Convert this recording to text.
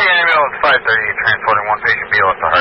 ambulance 530, transporting one patient, BLS to Hartford.